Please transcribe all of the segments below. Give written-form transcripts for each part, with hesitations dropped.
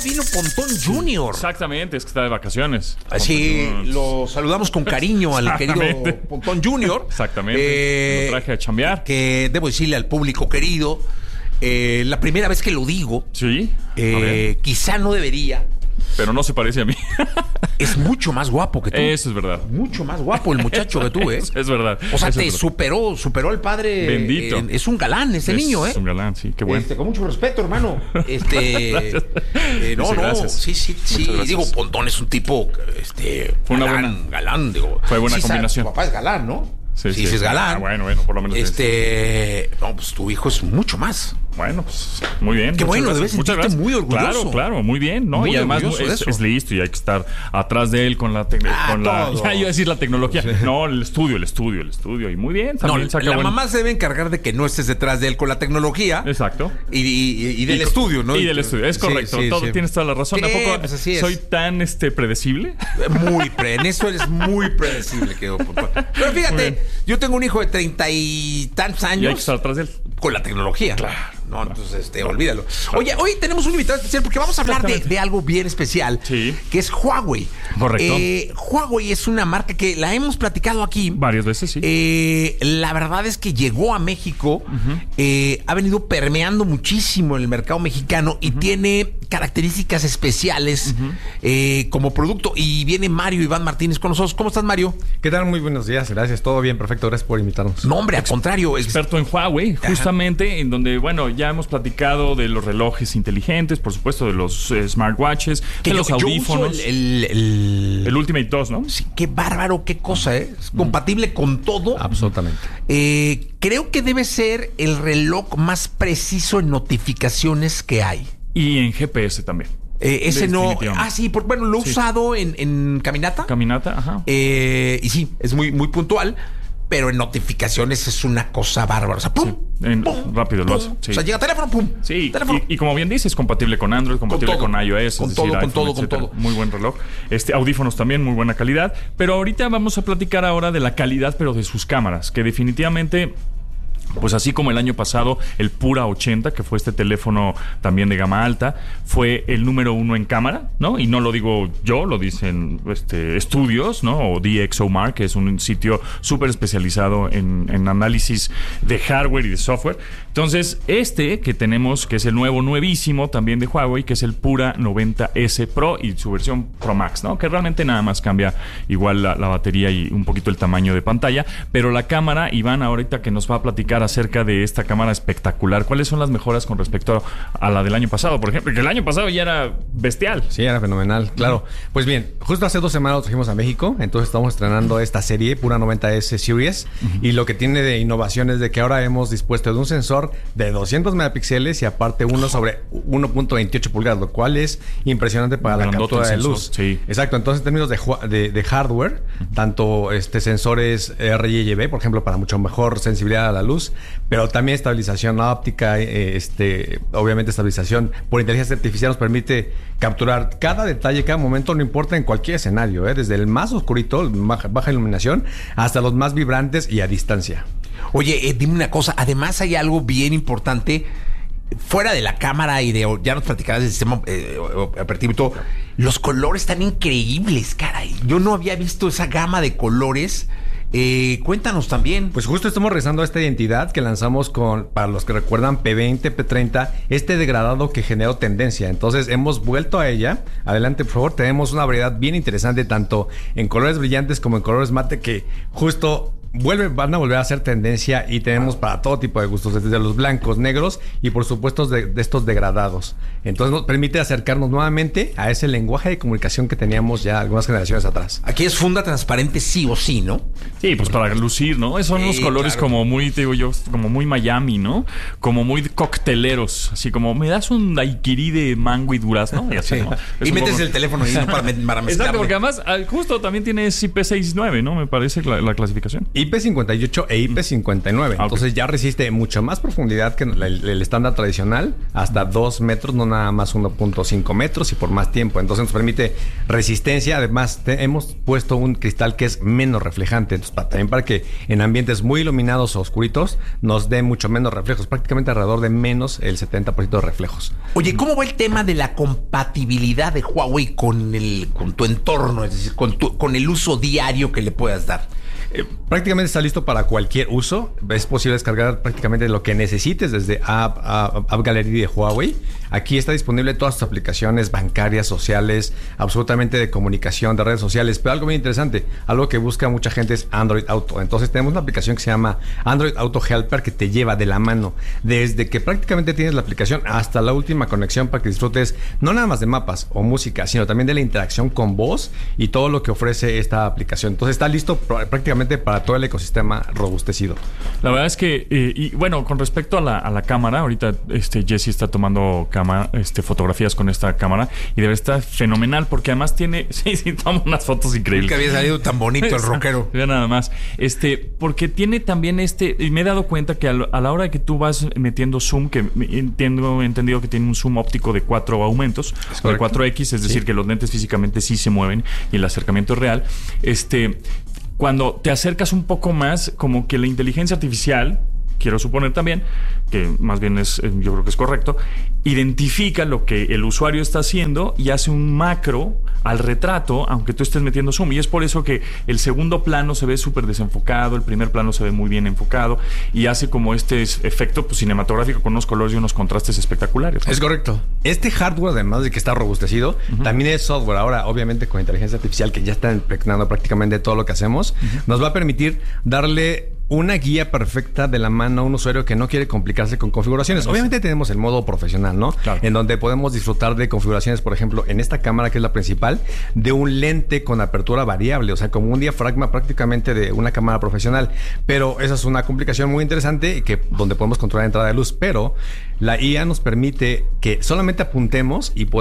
vino Pontón Junior. Exactamente, es que está de vacaciones. Sí, lo saludamos con cariño al querido Pontón Junior. Exactamente, lo traje a chambear. Que debo decirle al público querido, la primera vez que lo digo, Sí, quizá no debería. pero no se parece a mí. Es mucho más guapo que tú. Eso es verdad. Mucho más guapo el muchacho que tú, ¿eh? Es verdad. O sea, Eso te es verdad. superó el padre. Bendito. Es un galán ese niño, ¿eh? Es un galán, sí, qué bueno. Con mucho respeto, hermano. No, gracias. Sí. Gracias. Digo, Pontón es un tipo, Fue una galán, digo. Fue buena combinación. Tu papá es galán, ¿no? Sí, es galán. Bueno, por lo menos. No, pues tu hijo es mucho más. Bueno, pues muy bien. Qué bueno, debes sentirte muy orgulloso. Claro, muy bien, ¿no? Muy y además orgulloso es listo y hay que estar atrás de él con la ya iba a decir la tecnología. Sí. No, el estudio. Y muy bien. También la mamá se debe encargar de que no estés detrás de él con la tecnología. Exacto. Y del estudio, ¿no? Y del estudio, es correcto. Tienes toda la razón. Sí, ¿A poco pues así soy tan predecible? En eso eres muy predecible, quedó. Pero fíjate, yo tengo un hijo de 30 y tantos años. Y hay que estar atrás de él. Con la tecnología. Claro. No, entonces, olvídalo. Oye, hoy tenemos un invitado especial porque vamos a hablar de algo bien especial. Sí. Que es Huawei. Correcto. Huawei es una marca que la hemos platicado aquí. Varias veces, sí. La verdad es que llegó a México, ha venido permeando muchísimo en el mercado mexicano y tiene características especiales como producto. Y viene Mario Iván Martínez con nosotros. ¿Cómo estás, Mario? ¿Qué tal? Muy buenos días. Gracias. Todo bien. Perfecto. Gracias por invitarnos. No, hombre, al contrario. Experto en Huawei, justamente, en donde, bueno, ya hemos platicado de los relojes inteligentes, por supuesto, de los smartwatches, de los audífonos. Yo uso el Ultimate 2, ¿no? Sí, qué bárbaro, qué cosa, ¿eh? Es compatible con todo. Absolutamente. Creo que debe ser el reloj más preciso en notificaciones que hay. Y en GPS también. Ese no. Sí, lo he usado en caminata. Caminata, ajá. Y sí, es muy, muy puntual. Pero en notificaciones es una cosa bárbara. O sea, ¡pum! Sí, ¡pum! Rápido lo hace. Sí. O sea, llega teléfono, ¡pum! Sí, teléfono. Y como bien dices, compatible con Android, compatible con iOS. Con todo. Muy buen reloj. Audífonos también, muy buena calidad. Pero ahorita vamos a platicar ahora de la calidad, pero de sus cámaras, que definitivamente... Pues así como el año pasado, el Pura 80, que fue este teléfono también de gama alta, fue el número 1 en cámara, ¿no? Y no lo digo yo, lo dicen estudios, ¿no? O DxOMark, que es un sitio súper especializado en análisis de hardware y de software. Entonces, que tenemos, que es el nuevísimo también de Huawei, que es el Pura 90S Pro y su versión Pro Max, ¿no? Que realmente nada más cambia igual la batería y un poquito el tamaño de pantalla. Pero la cámara, Iván, ahorita que nos va a platicar acerca de esta cámara espectacular, ¿cuáles son las mejoras con respecto a la del año pasado, por ejemplo? Que el año pasado ya era bestial. Sí, era fenomenal, claro. Pues bien, justo hace 2 semanas lo trajimos a México, entonces estamos estrenando esta serie Pura 90S Series, y lo que tiene de innovación es de que ahora hemos dispuesto de un sensor de 200 megapíxeles y aparte uno sobre 1.28 pulgadas, lo cual es impresionante para la captura de luz. Sí. Exacto, entonces en términos de hardware, tanto sensores RGB, por ejemplo, para mucho mejor sensibilidad a la luz, pero también estabilización óptica, obviamente estabilización por inteligencia artificial nos permite capturar cada detalle, cada momento, no importa en cualquier escenario, desde el más oscurito, baja iluminación, hasta los más vibrantes y a distancia. Oye, dime una cosa, además hay algo bien importante, fuera de la cámara y ya nos platicabas del sistema operativo y todo, los colores están increíbles, caray. Yo no había visto esa gama de colores. Cuéntanos también. Pues justo estamos revisando esta identidad que lanzamos para los que recuerdan P20, P30, degradado que generó tendencia. Entonces hemos vuelto a ella. Adelante, por favor. Tenemos una variedad bien interesante tanto en colores brillantes como en colores mate que justo van a volver a ser tendencia y tenemos para todo tipo de gustos, desde los blancos, negros y por supuesto de estos degradados. Entonces nos permite acercarnos nuevamente a ese lenguaje de comunicación que teníamos ya algunas generaciones atrás. Aquí es funda transparente sí o sí, ¿no? Sí, pues para lucir, ¿no? Son unos colores como muy, te digo yo, como muy Miami, ¿no? Como muy cocteleros, así como me das un daiquiri de mango y durazno, y así, ¿no? Y metes el teléfono ahí para mezclarle. Exacto, porque además justo también tiene IP69, ¿no? Me parece la clasificación. IP58 e IP59. Entonces ya resiste mucho más profundidad que el estándar tradicional, hasta 2 metros, no nada más 1.5 metros y por más tiempo. Entonces nos permite resistencia. Además, hemos puesto un cristal que es menos reflejante. Entonces, también para que en ambientes muy iluminados o oscuritos nos dé mucho menos reflejos, prácticamente alrededor de menos el 70% de reflejos. Oye, ¿cómo va el tema de la compatibilidad de Huawei con tu entorno? Es decir, con el uso diario que le puedas dar. Prácticamente está listo para cualquier uso. Es posible descargar prácticamente lo que necesites desde App Gallery de Huawei. Aquí está disponible todas sus aplicaciones bancarias, sociales, absolutamente de comunicación, de redes sociales. Pero algo bien interesante, algo que busca mucha gente es Android Auto. Entonces tenemos una aplicación que se llama Android Auto Helper que te lleva de la mano desde que prácticamente tienes la aplicación hasta la última conexión para que disfrutes no nada más de mapas o música, sino también de la interacción con voz y todo lo que ofrece esta aplicación. Entonces está listo prácticamente para todo el ecosistema robustecido. La verdad es que, y bueno, con respecto a la cámara, ahorita Jesse está tomando fotografías con esta cámara y debe estar fenomenal porque además tiene, sí, toma unas fotos increíbles. Nunca había salido tan bonito el rockero. Vea nada más. Porque tiene también y me he dado cuenta que a la hora de que tú vas metiendo zoom, que he entendido que tiene un zoom óptico de 4 aumentos, de 4X, es decir, que los lentes físicamente sí se mueven y el acercamiento es real. Cuando te acercas un poco más, como que la inteligencia artificial, quiero suponer también, que más bien yo creo que es correcto, identifica lo que el usuario está haciendo y hace un macro al retrato, aunque tú estés metiendo zoom. Y es por eso que el segundo plano se ve súper desenfocado, el primer plano se ve muy bien enfocado y hace como efecto cinematográfico con unos colores y unos contrastes espectaculares, ¿no? Es correcto. Este hardware, además de que está robustecido, también es software. Ahora, obviamente, con inteligencia artificial, que ya está impregnando prácticamente todo lo que hacemos, nos va a permitir darle una guía perfecta de la mano a un usuario que no quiere complicarse con configuraciones. Obviamente tenemos el modo profesional, ¿no? Claro. En donde podemos disfrutar de configuraciones, por ejemplo, en esta cámara que es la principal, de un lente con apertura variable, o sea, como un diafragma prácticamente de una cámara profesional. Pero esa es una complicación muy interesante donde podemos controlar la entrada de luz. Pero la IA nos permite que solamente apuntemos y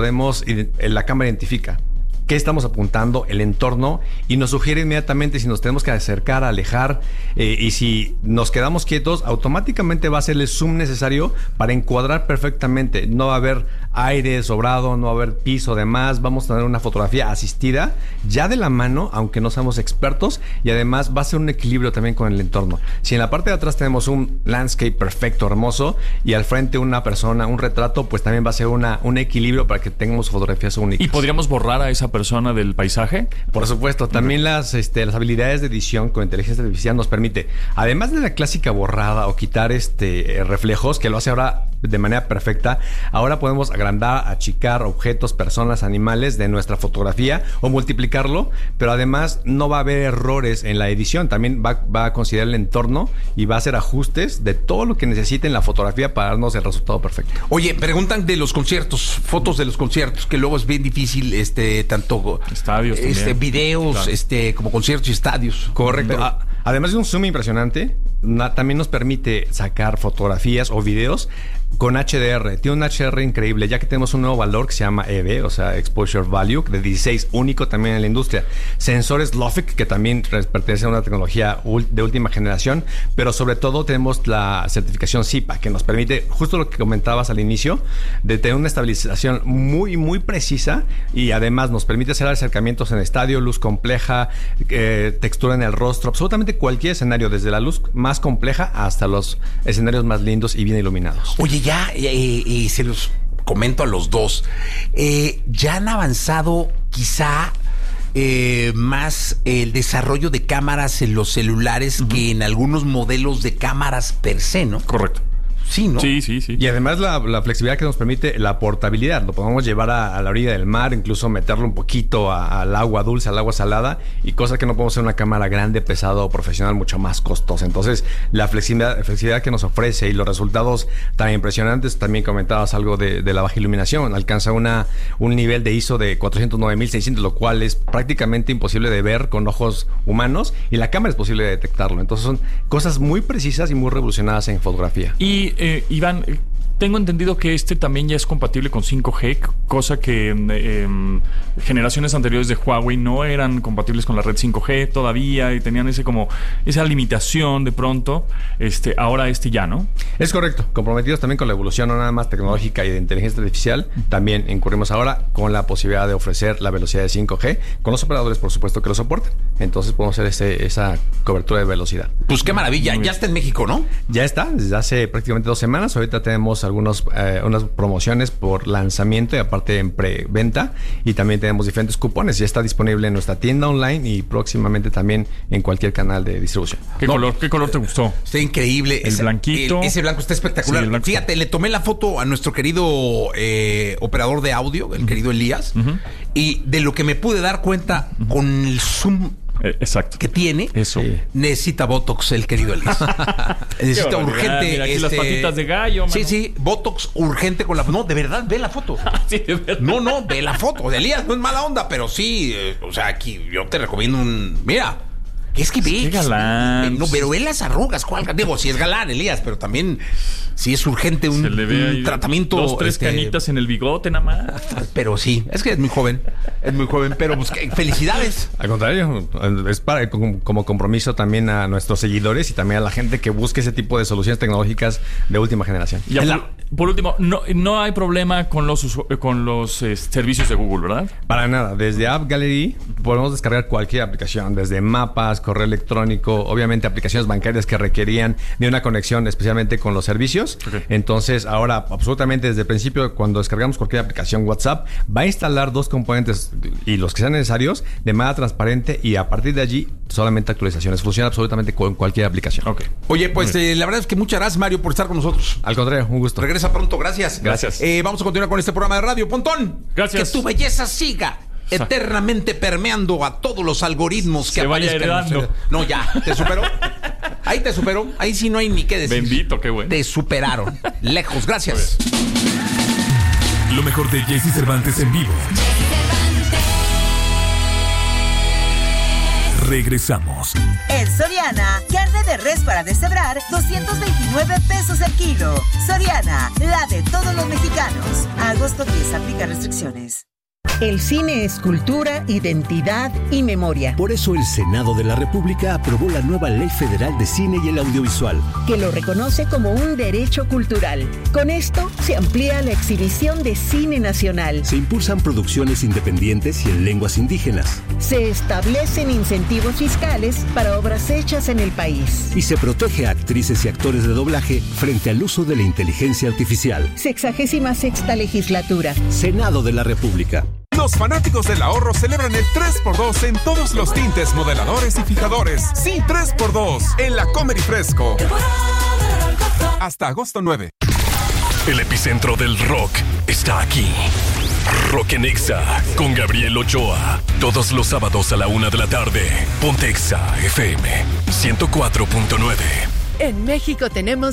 la cámara identifica qué estamos apuntando, el entorno, y nos sugiere inmediatamente si nos tenemos que acercar, alejar, y si nos quedamos quietos, automáticamente va a hacer el zoom necesario para encuadrar perfectamente. No va a haber aire sobrado, no va a haber piso de más, vamos a tener una fotografía asistida ya de la mano, aunque no seamos expertos, y además va a ser un equilibrio también con el entorno. Si en la parte de atrás tenemos un landscape perfecto, hermoso, y al frente una persona, un retrato, pues también va a ser un equilibrio para que tengamos fotografías únicas. ¿Y podríamos borrar a esa persona del paisaje? Por supuesto, también las habilidades de edición con inteligencia artificial nos permite, además de la clásica borrada o quitar reflejos, que lo hace ahora de manera perfecta, ahora podemos agrandar, achicar objetos, personas, animales de nuestra fotografía o multiplicarlo, pero además no va a haber errores en la edición. También va a considerar el entorno y va a hacer ajustes de todo lo que necesite en la fotografía para darnos el resultado perfecto. Oye, preguntan de los conciertos, fotos de los conciertos, que luego es bien difícil, tanto estadios, videos, claro, como conciertos y estadios. Correcto. Además de un zoom impresionante, también nos permite sacar fotografías o videos con HDR. Tiene un HDR increíble, ya que tenemos un nuevo valor que se llama EV, o sea, Exposure Value, de 16, único también en la industria. Sensores LOFIC, que también pertenece a una tecnología de última generación, pero sobre todo tenemos la certificación CIPA, que nos permite, justo lo que comentabas al inicio, de tener una estabilización muy, muy precisa, y además nos permite hacer acercamientos en estadio, luz compleja, textura en el rostro, absolutamente cualquier escenario, desde la luz más compleja hasta los escenarios más lindos y bien iluminados. Oye, ya se los comento a los dos. Ya han avanzado quizá más el desarrollo de cámaras en los celulares que en algunos modelos de cámaras per se, ¿no? Correcto. Sí, ¿no? Sí. Y además la flexibilidad que nos permite la portabilidad. Lo podemos llevar a la orilla del mar, incluso meterlo un poquito al agua dulce, al agua salada, y cosas que no podemos hacer en una cámara grande, pesada o profesional, mucho más costosa. Entonces, la flexibilidad que nos ofrece y los resultados tan impresionantes. También comentabas algo de la baja iluminación. Alcanza un nivel de ISO de 409.600, lo cual es prácticamente imposible de ver con ojos humanos, y la cámara es posible de detectarlo. Entonces, son cosas muy precisas y muy revolucionadas en fotografía. Y Iván, Tengo entendido que este también ya es compatible con 5G, cosa que generaciones anteriores de Huawei no eran compatibles con la red 5G todavía y tenían esa limitación de pronto. Ahora ya, ¿no? Es correcto. Comprometidos también con la evolución no nada más tecnológica y de inteligencia artificial, también incurrimos ahora con la posibilidad de ofrecer la velocidad de 5G con los operadores, por supuesto, que lo soporten. Entonces podemos hacer esa cobertura de velocidad. Pues qué maravilla. Ya está en México, ¿no? Ya está, desde hace prácticamente 2 semanas. Ahorita tenemos unas promociones por lanzamiento y aparte en preventa, y también tenemos diferentes cupones. Ya está disponible en nuestra tienda online y próximamente también en cualquier canal de distribución. ¿Qué color te gustó? Está increíble. El blanquito. Ese blanco está espectacular. Sí, fíjate, le tomé la foto a nuestro querido operador de audio, el querido Elías, y de lo que me pude dar cuenta con el zoom exacto. que tiene, eso. Necesita Botox el querido Elías. Necesita urgente. Mira, aquí las patitas de gallo, mano. Sí, Botox urgente con la... No, de verdad, ve la foto. Sí, de verdad. No, ve la foto. De Elías no es mala onda, pero sí, o sea, aquí yo te recomiendo Mira, es que ve. Qué galán. No, pero ve las arrugas, ¿cuál? Digo, si es galán, Elías, pero también si es urgente un tratamiento. 2, 3 canitas en el bigote nada más. Pero sí, es que es muy joven, pero pues felicidades. Al contrario, es como compromiso también a nuestros seguidores y también a la gente que busque ese tipo de soluciones tecnológicas de última generación. Y por último, no hay problema con los servicios de Google, ¿verdad? Para nada. Desde App Gallery podemos descargar cualquier aplicación, desde mapas, correo electrónico, obviamente aplicaciones bancarias que requerían de una conexión especialmente con los servicios. Okay. Entonces, ahora, absolutamente desde el principio, cuando descargamos cualquier aplicación WhatsApp, va a instalar 2 componentes y los que sean necesarios de manera transparente, y a partir de allí solamente actualizaciones. Funciona absolutamente con cualquier aplicación. Okay. Oye, pues la verdad es que muchas gracias, Mario, por estar con nosotros. Al contrario, un gusto. Regresa pronto, gracias. Gracias. Vamos a continuar con este programa de radio. Pontón, gracias. Que tu belleza siga eternamente permeando a todos los algoritmos que vaya heredando. No, ya, te superó. Ahí te superó. Ahí sí no hay ni qué decir. Bendito, qué bueno. Te superaron. Lejos, gracias. Lo mejor de Jesse Cervantes en vivo. Regresamos. En Soriana, carne de res para deshebrar, 229 pesos el kilo. Soriana, la de todos los mexicanos. A agosto 10, aplica restricciones. El cine es cultura, identidad y memoria. Por eso el Senado de la República aprobó la nueva Ley Federal de Cine y el Audiovisual, que lo reconoce como un derecho cultural. Con esto se amplía la exhibición de cine nacional. Se impulsan producciones independientes y en lenguas indígenas. Se establecen incentivos fiscales para obras hechas en el país. Y se protege a actrices y actores de doblaje frente al uso de la inteligencia artificial. 66ª legislatura. Senado de la República. Los fanáticos del ahorro celebran el 3x2 en todos los tintes, modeladores y fijadores. Sí, 3x2 en la Comer y Fresco. Hasta agosto 9. El epicentro del rock está aquí. Rock en Exa con Gabriel Ochoa. Todos los sábados a la 1 de la tarde. Ponte Exa FM 104.9. En México tenemos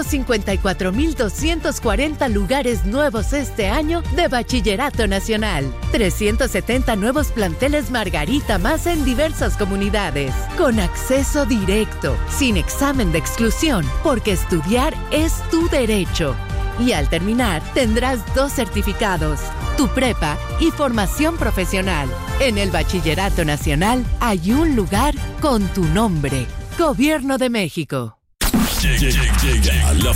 154,240 lugares nuevos este año de Bachillerato Nacional. 370 nuevos planteles Margarita más en diversas comunidades. Con acceso directo, sin examen de exclusión, porque estudiar es tu derecho. Y al terminar, tendrás 2 certificados, tu prepa y formación profesional. En el Bachillerato Nacional hay un lugar con tu nombre. Gobierno de México. Llega la